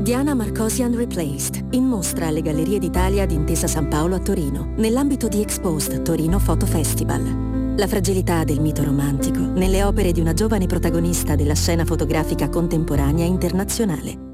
Diana Marcosian Replaced, in mostra alle Gallerie d'Italia di Intesa San Paolo a Torino, nell'ambito di Exposed Torino Photo Festival. La fragilità del mito romantico nelle opere di una giovane protagonista della scena fotografica contemporanea internazionale.